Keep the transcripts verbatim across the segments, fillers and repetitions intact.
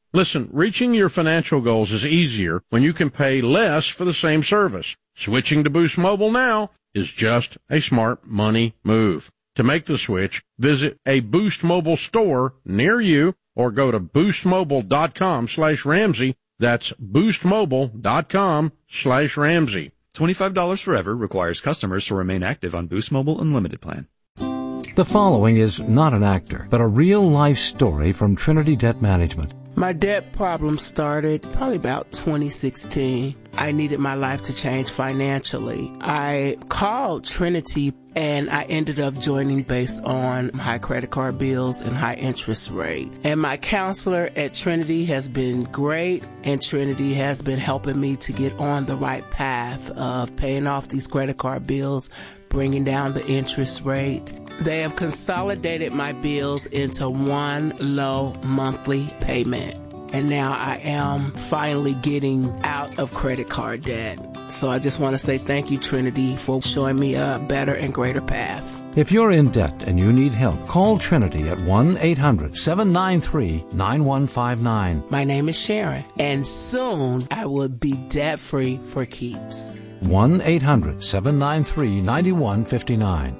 Listen, reaching your financial goals is easier when you can pay less for the same service. Switching to Boost Mobile now is just a smart money move. To make the switch, visit a Boost Mobile store near you or go to boostmobile.com slash Ramsey. That's boostmobile.com slash Ramsey. twenty-five dollars forever requires customers to remain active on Boost Mobile Unlimited plan. The following is not an actor, but a real-life story from Trinity Debt Management. My debt problem started probably about twenty sixteen. I needed my life to change financially. I called Trinity and I ended up joining based on high credit card bills and high interest rate. And my counselor at Trinity has been great, and Trinity has been helping me to get on the right path of paying off these credit card bills, bringing down the interest rate. They have consolidated my bills into one low monthly payment. And now I am finally getting out of credit card debt. So I just want to say thank you, Trinity, for showing me a better and greater path. If you're in debt and you need help, call Trinity at one eight hundred seven nine three nine one five nine. My name is Sharon, and soon I will be debt-free for keeps. one eight hundred seven nine three nine one five nine.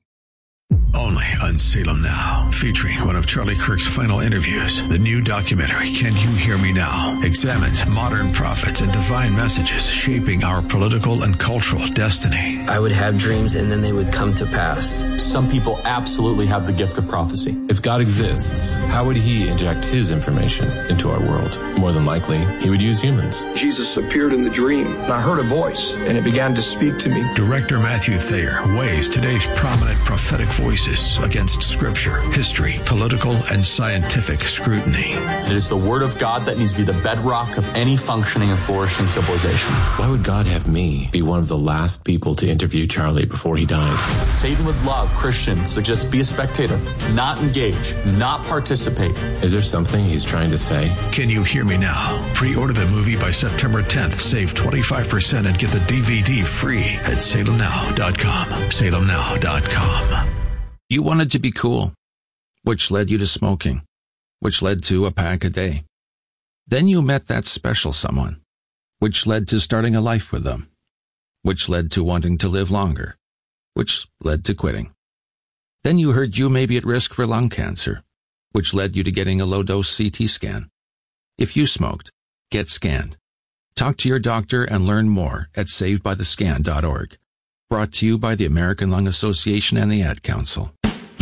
Only on Salem Now, featuring one of Charlie Kirk's final interviews. The new documentary, Can You Hear Me Now?, examines modern prophets and divine messages shaping our political and cultural destiny. I would have dreams and then they would come to pass. Some people absolutely have the gift of prophecy. If God exists, how would he inject his information into our world? More than likely, he would use humans. Jesus appeared in the dream, and I heard a voice, and it began to speak to me. Director Matthew Thayer weighs today's prominent prophetic voices against scripture, history, political, and scientific scrutiny. It is the word of God that needs to be the bedrock of any functioning and flourishing civilization. Why would God have me be one of the last people to interview Charlie before he died? Satan would love Christians to just be a spectator, not engage, not participate. Is there something he's trying to say? Can You Hear Me Now? Pre-order the movie by September tenth. Save twenty-five percent and get the D V D free at salem now dot com. salem now dot com. You wanted to be cool, which led you to smoking, which led to a pack a day. Then you met that special someone, which led to starting a life with them, which led to wanting to live longer, which led to quitting. Then you heard you may be at risk for lung cancer, which led you to getting a low-dose C T scan. If you smoked, get scanned. Talk to your doctor and learn more at saved by the scan dot org. Brought to you by the American Lung Association and the Ad Council.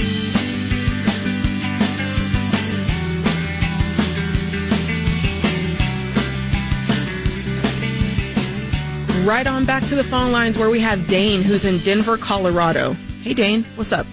Right on back to the phone lines where we have Dane, who's in Denver, Colorado. Hey, Dane, what's up?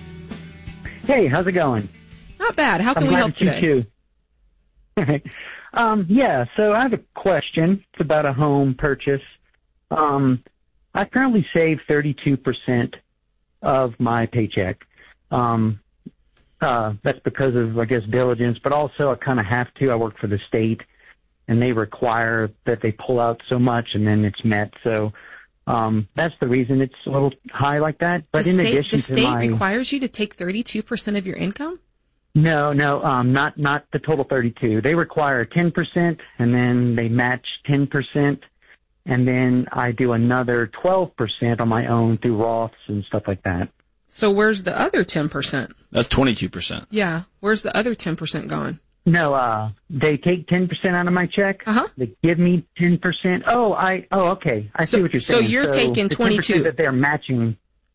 Hey, how's it going? Not bad. How can I'm we glad help that you today? Too. um, yeah, so I have a question. It's about a home purchase. Um, I currently save thirty-two percent of my paycheck. Um, uh, that's because of, I guess, diligence, but also I kind of have to. I work for the state, and they require that they pull out so much, and then it's met. So um, that's the reason it's a little high like that. But the in state, addition the to state my, requires you to take thirty-two percent of your income? No, no, um, not not the total thirty-two. They require ten percent, and then they match ten percent, and then I do another twelve percent on my own through Roths and stuff like that. So where's the other ten percent? That's twenty-two percent. Yeah, where's the other ten percent gone? No, uh, they take ten percent out of my check. Uh-huh. They give me ten percent. Oh, I, oh, okay. I so, see what you're so saying. You're so taking the twenty-two. ten percent that they're matching.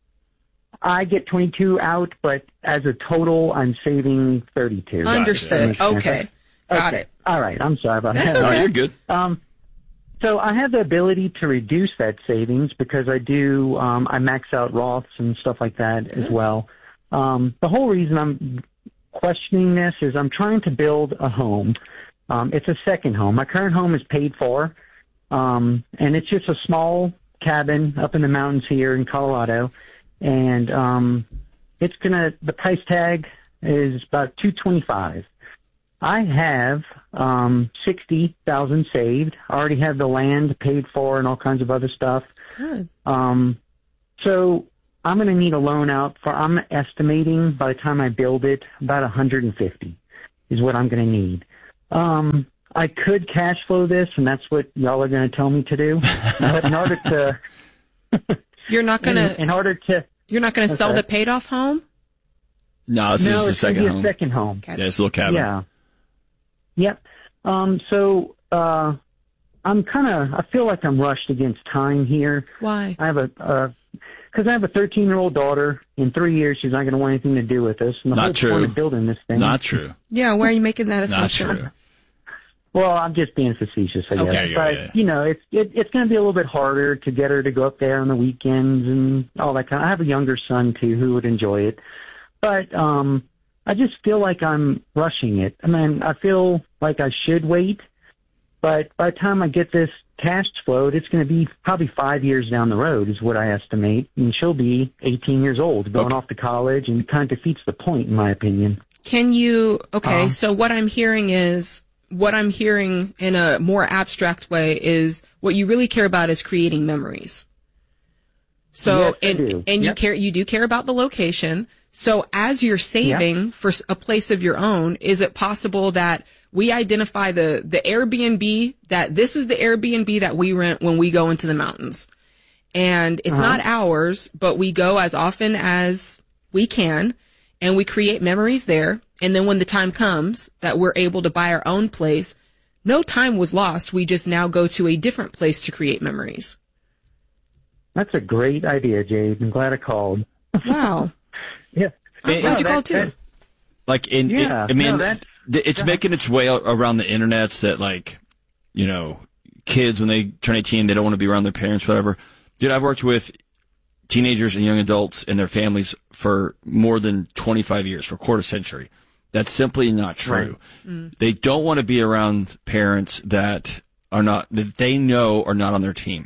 I get twenty-two out, but as a total, I'm saving thirty-two. Understood. Okay. Got okay. it. All right. I'm sorry about That's that. okay. No, you're good. Um, so I have the ability to reduce that savings because I do, um, I max out Roths and stuff like that as well. Um, the whole reason I'm questioning this is I'm trying to build a home. Um, it's a second home. My current home is paid for, um, and it's just a small cabin up in the mountains here in Colorado. And um, it's gonna. The price tag is about two twenty-five. I have um, sixty thousand saved. I already have the land paid for and all kinds of other stuff. Good. Um, so I'm going to need a loan out for. I'm estimating by the time I build it about one hundred fifty is what I'm going to need. Um, I could cash flow this, and that's what y'all are going to tell me to do. But in order to, you're not going to, in, in order to, you're not going to sell okay. the paid off home. No, this no, is a it's second gonna be home. a second home. Okay. Yeah, it's a little cabin. Yeah. Yep. Um, so, uh, I'm kind of, I feel like I'm rushed against time here. Why? I have a, uh, cause I have a thirteen year old daughter. In three years, she's not going to want anything to do with us. And the Not whole true. point of building this thing. Not true. Yeah, why are you making that Not assumption? true. Well, I'm just being facetious, I guess. Okay, yeah, but, yeah. you know, it's, it, it's going to be a little bit harder to get her to go up there on the weekends and all that kind of, I have a younger son too who would enjoy it. But, um, I just feel like I'm rushing it. I mean, I feel like I should wait, but by the time I get this cash flowed, it's going to be probably five years down the road is what I estimate. And she'll be eighteen years old, going Okay. off to college, and kind of defeats the point, in my opinion. Can you, okay, Um, so what I'm hearing is, what I'm hearing in a more abstract way is what you really care about is creating memories. So, Yes, I and, do. and you Yep. care, you do care about the location. So as you're saving for s- a place of your own, is it possible that we identify the, the Airbnb, that this is the Airbnb that we rent when we go into the mountains? And it's Uh-huh. not ours, but we go as often as we can, and we create memories there. And then when the time comes that we're able to buy our own place, no time was lost. We just now go to a different place to create memories. That's a great idea, Jade. I'm glad I called. Wow. Yeah. And- Why'd you No, call that- too? that- Like, in, Yeah, it, I mean, no, that's- th- it's yeah. making its way a- around the internets that, like, you know, kids, when they turn eighteen, they don't want to be around their parents, whatever. Dude, I've worked with teenagers and young adults and their families for more than twenty-five years, for a quarter century. That's simply not true. Mm. They don't want to be around parents that are not, that they know are not on their team.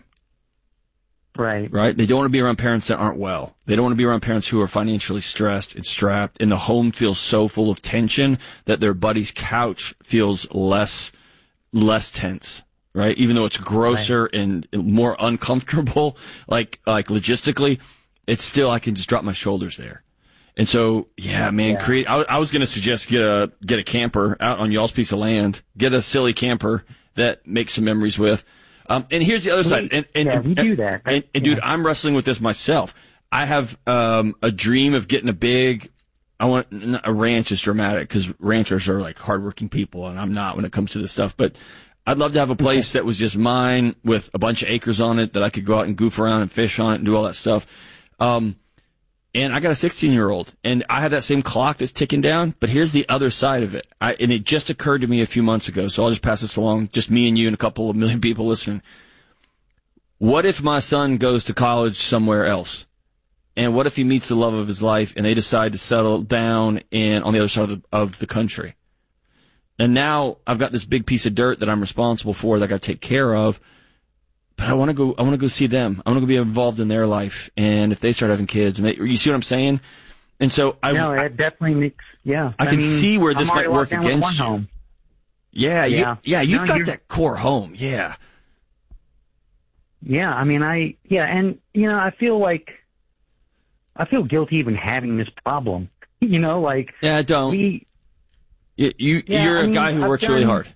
Right. Right? They don't want to be around parents that aren't well. They don't want to be around parents who are financially stressed and strapped, and the home feels so full of tension that their buddy's couch feels less, less tense. Right? Even though it's grosser right. and more uncomfortable, like, like logistically, it's still, I can just drop my shoulders there. And so, yeah, man, yeah. create, I, I was going to suggest get a, get a camper out on y'all's piece of land, get a silly camper that makes some memories with. Um, and here's the other we, side. And, and, yeah, and, we do that. And, and, and yeah. dude, I'm wrestling with this myself. I have, um, a dream of getting a big, I want, a ranch is dramatic because ranchers are like hardworking people and I'm not when it comes to this stuff, but I'd love to have a place that was just mine with a bunch of acres on it that I could go out and goof around and fish on it and do all that stuff. Um, and I got a sixteen year old and I have that same clock that's ticking down, but here's the other side of it. I, and it just occurred to me a few months ago. So I'll just pass this along, just me and you and a couple of million people listening. What if my son goes to college somewhere else? And what if he meets the love of his life and they decide to settle down in, on the other side of the, of the country? And now I've got this big piece of dirt that I'm responsible for that I got to take care of. But I want to go, I want to go see them. I want to be involved in their life. And if they start having kids and they, you see what I'm saying? And so I, no, it definitely makes, yeah. I, I can mean, see where this I'm might work against you. Home. Yeah. Yeah. You, yeah. You've no, got you're... that core home. Yeah. Yeah. I mean, I, yeah. And, you know, I feel like, I feel guilty even having this problem, you know, like. Yeah, don't. We, You, you yeah, you're I mean, a guy who I've works done, really hard.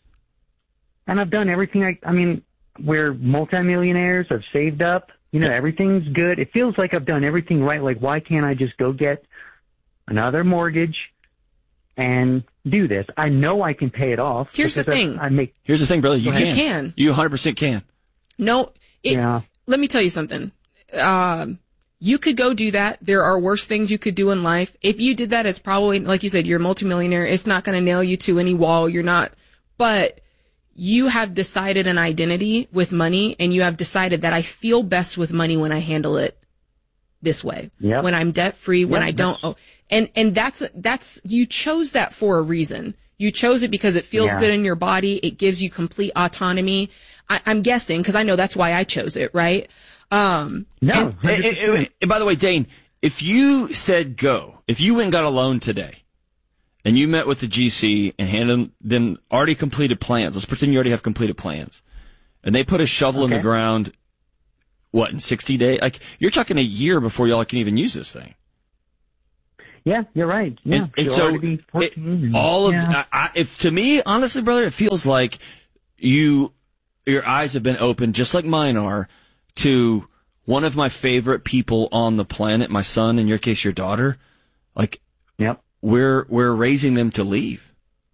And I've done everything. I, I mean, we're multimillionaires. I've saved up. You know, everything's good. It feels like I've done everything right. Like, why can't I just go get another mortgage and do this? I know I can pay it off. Here's the thing. I, I make. Here's the thing, brother. You you can. can. You one hundred percent can. No. It, yeah. Let me tell you something. Um, You could go do that. There are worse things you could do in life. If you did that, it's probably, like you said, you're a multimillionaire. It's not going to nail you to any wall. You're not, but you have decided an identity with money and you have decided that I feel best with money when I handle it this way. Yep. When I'm debt free, when yep, I don't owe. And, and that's, that's, you chose that for a reason. You chose it because it feels yeah. good in your body. It gives you complete autonomy. I, I'm guessing, because I know that's why I chose it, right? Um, no. And, and, and, and by the way, Dane, if you said go, if you went and got a loan today and you met with the G C and handed them already completed plans, let's pretend you already have completed plans, and they put a shovel okay. in the ground, what, in sixty days? Like, you're talking a year before y'all can even use this thing. Yeah, you're right. Yeah, and, and she'll so already be fourteen. it, all of yeah. I, I, if to me, honestly, brother, it feels like you your eyes have been opened, just like mine are, to one of my favorite people on the planet, my son, in your case, your daughter. Like, yep, we're we're raising them to leave.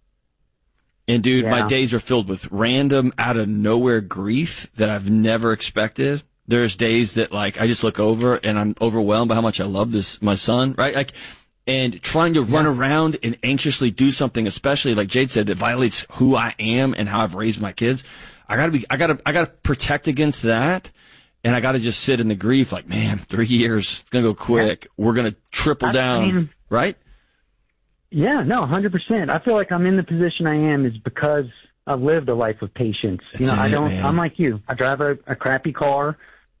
And dude, yeah. my days are filled with random, out of nowhere grief that I've never expected. There's days that like I just look over and I'm overwhelmed by how much I love this my son, right? Like, and trying to run yeah. around and anxiously do something, especially like Jade said, that violates who I am and how I've raised my kids. I gotta be, I gotta, I gotta protect against that, and I gotta just sit in the grief. Like, man, three years, it's gonna go quick. Yeah. We're gonna triple I down, mean, right? Yeah, no, one hundred percent. I feel like I'm in the position I am is because I've lived a life of patience. That's you know, it, I don't. man. I'm like you. I drive a, a crappy car.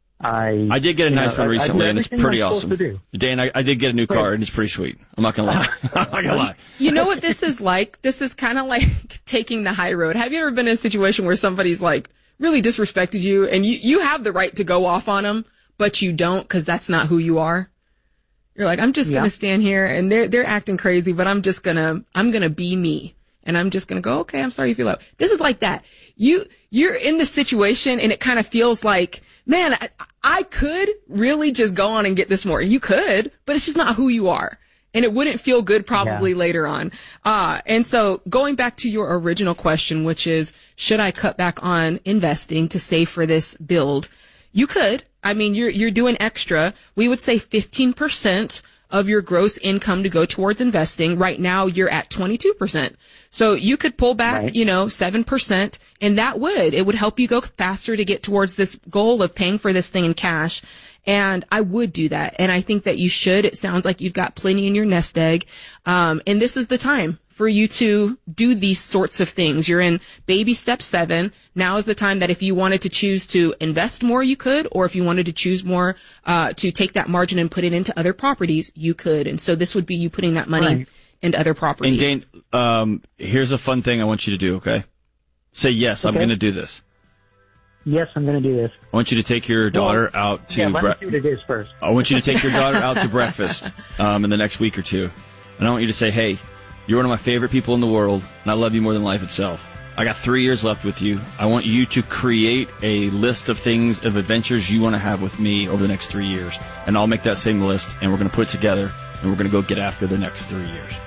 I I did get a nice know, one recently, I, I and it's pretty I'm awesome. Dan, I, I did get a new car, and it's pretty sweet. I'm not gonna lie. I'm not gonna lie. You know what this is like? This is kind of like taking the high road. Have you ever been in a situation where somebody's like really disrespected you, and you you have the right to go off on them, but you don't because that's not who you are? You're like, I'm just yeah. gonna stand here, and they're they're acting crazy, but I'm just gonna I'm gonna be me. And I'm just going to go, okay, I'm sorry you feel that. This is like that. You, you're in the situation and it kind of feels like, man, I, I could really just go on and get this more. You could, but it's just not who you are. And it wouldn't feel good probably yeah. later on. Uh, and so going back to your original question, which is, should I cut back on investing to save for this build? You could. I mean, you're, you're doing extra. We would say fifteen percent of your gross income to go towards investing. Right now you're at twenty-two percent. So you could pull back, right. you know, seven percent, and that would, it would help you go faster to get towards this goal of paying for this thing in cash. And I would do that. And I think that you should. It sounds like you've got plenty in your nest egg. Um, and this is the time for you to do these sorts of things. You're in baby step seven. Now is the time that if you wanted to choose to invest more, you could, or if you wanted to choose more, uh, to take that margin and put it into other properties, you could. And so this would be you putting that money right. into other properties. And Dane, um, here's a fun thing I want you to do, okay? Say, yes, okay. I'm going to do this. Yes, I'm going to do this. I want you to take your daughter well, out to... Yeah, let bre- me see what it is first. I want you to take your daughter out to breakfast um, in the next week or two. And I want you to say, hey, you're one of my favorite people in the world, and I love you more than life itself. I got three years left with you. I want you to create a list of things, of adventures you want to have with me over the next three years. And I'll make that same list, and we're going to put it together, and we're going to go get after the next three years.